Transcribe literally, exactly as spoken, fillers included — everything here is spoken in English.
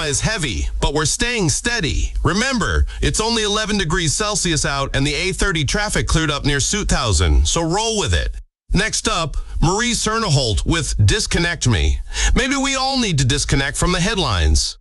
is heavy, but we're staying steady. Remember, it's only eleven degrees Celsius out and the A thirty traffic cleared up near Sutthausen, so roll with it. Next up, Marie Cerneholt with Disconnect Me. Maybe we all need to disconnect from the headlines.